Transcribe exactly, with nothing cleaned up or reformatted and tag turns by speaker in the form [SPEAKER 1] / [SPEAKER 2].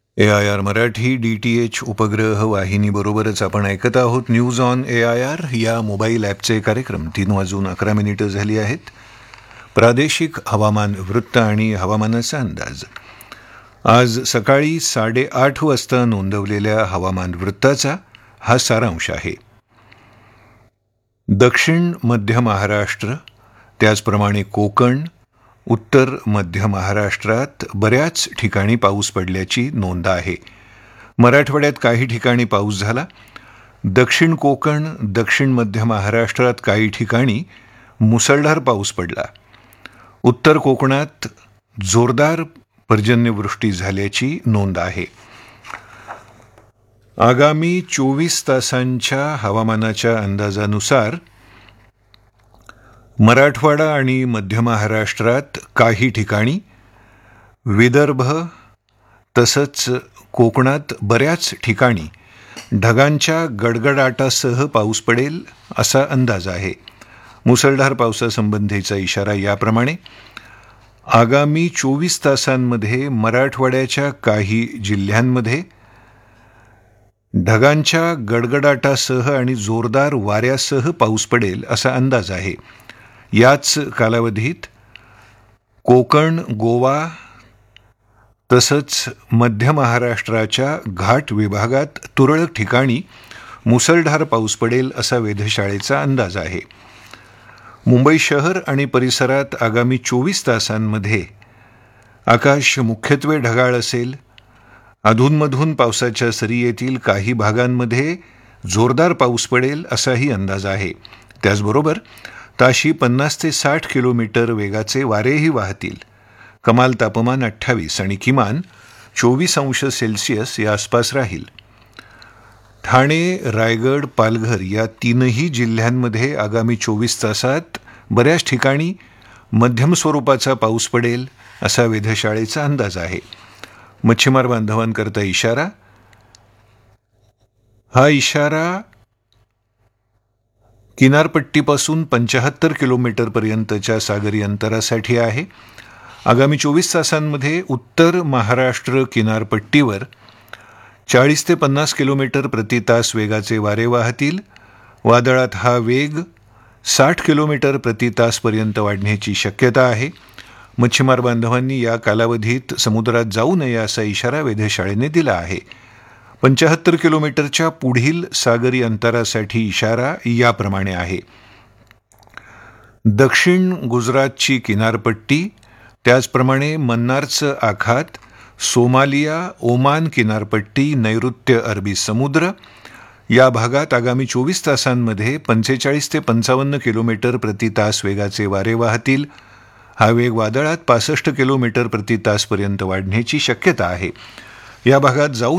[SPEAKER 1] A I R Marathi D T H उपग्रह वाहिनीबरोबरच आपण ऐकत आहोत news on A I R या मोबाईल ॲपचे कार्यक्रम. तीन वाजून अकरा मिनिटं झाली आहेत. प्रादेशिक हवामान वृत्त आणि हवामानाचा अंदाज. आज सकाळी साडेआठ वाजता नोंदवलेल्या हवामान वृत्ताचा हा सारांश आहे. दक्षिण मध्य महाराष्ट्र, त्याचप्रमाणे कोकण, उत्तर मध्य महाराष्ट्रात बऱ्याच ठिकाणी पाऊस पडल्याची नोंद आहे. मराठवाड्यात काही ठिकाणी पाऊस झाला. दक्षिण कोकण, दक्षिण मध्य महाराष्ट्रात काही ठिकाणी मुसळधार पाऊस पडला. उत्तर कोकणात जोरदार पर्जन्यवृष्टी झाल्याची नोंद आहे. आगामी चोवीस तासांच्या हवामानाच्या अंदाजानुसार मराठवाडा आणि मध्य महाराष्ट्रात काही ठिकाणी, विदर्भ तसंच कोकणात बऱ्याच ठिकाणी ढगांच्या गडगडाटासह पाऊस पडेल असा अंदाज आहे. मुसळधार पावसासंबंधीचा इशारा याप्रमाणे. आगामी चोवीस तासांमध्ये मराठवाड्याच्या काही जिल्ह्यांमध्ये ढगांच्या गडगडाटासह आणि जोरदार वाऱ्यासह पाऊस पडेल असा अंदाज आहे. याच कालावधीत कोकण, गोवा तसंच मध्य महाराष्ट्राच्या घाट विभागात तुरळक ठिकाणी मुसळधार पाऊस पडेल असा वेधशाळेचा अंदाज आहे. मुंबई शहर आणि परिसरात आगामी चोवीस तासांमध्ये आकाश मुख्यत्वे ढगाळ असेल. अधूनमधून पावसाच्या सरी येतील. काही भागांमध्ये जोरदार पाऊस पडेल असाही अंदाज आहे. त्याचबरोबर ताशी पन्नास ते साठ किलोमीटर वेगाचे वारेही वाहतील. कमाल तापमान अठ्ठावीस आणि किमान चोवीस अंश सेल्सिअस या आसपास राहील. ठाणे, रायगड, पालघर या तीनही जिल्ह्यांमध्ये आगामी चोवीस तासात बऱ्याच ठिकाणी मध्यम स्वरूपाचा पाऊस पडेल असा वेधशाळेचा अंदाज आहे. मच्छीमार बांधवांकरता इशारा. हा इशारा किनारपट्टीपासून पंच्याहत्तर किलोमीटरपर्यंतच्या सागरी अंतरासाठी आहे. आगामी चोवीस तासांमध्ये उत्तर महाराष्ट्र किनारपट्टीवर चाळीस ते पन्नास किलोमीटर प्रति तास वेगाचे वारे वाहतील. वादळात हा वेग साठ किलोमीटर प्रति तासपर्यंत वाढण्याची शक्यता आहे. मच्छीमार बांधवांनी या कालावधीत समुद्रात जाऊ नये असा इशारा वेधशाळेने दिला आहे. पंच्याहत्तर किलोमीटरच्या पुढील सागरी अंतरासाठी इशारा याप्रमाणे आहे. दक्षिण गुजरातची किनारपट्टी, त्याचप्रमाणे मन्नारचं आखात, सोमालिया, ओमान किनारपट्टी, नैऋत्य अरबी समुद्र या भागात आगामी चोवीस तासांमध्ये पंचेचाळीस ते पंचावन्न किलोमीटर प्रति तास वेगाचे वारे वाहतील. हा वेग वादळात पासष्ट किलोमीटर प्रति तासपर्यंत वाढण्याची शक्यता आहे. या भागात जाऊ